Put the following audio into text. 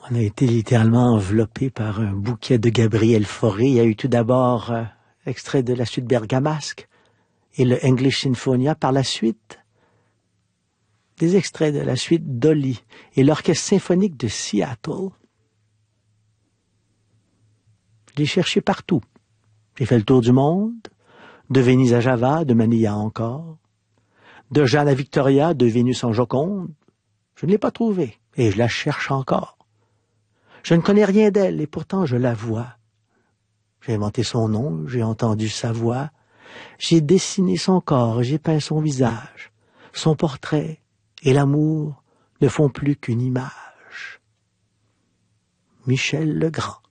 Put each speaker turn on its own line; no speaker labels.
On a été littéralement enveloppé par un bouquet de Gabriel Fauré. Il y a eu tout d'abord extrait de la suite bergamasque et le English Sinfonia. Par la suite, des extraits de la suite Dolly et l'Orchestre symphonique de Seattle. Je l'ai cherché partout. J'ai fait le tour du monde, de Venise à Java, de Manille à encore, de Jeanne à Victoria, de Vénus en Joconde. Je ne l'ai pas trouvée et je la cherche encore. Je ne connais rien d'elle et pourtant je la vois. J'ai inventé son nom, j'ai entendu sa voix, j'ai dessiné son corps, j'ai peint son visage. Son portrait et l'amour ne font plus qu'une image. Michel Legrand.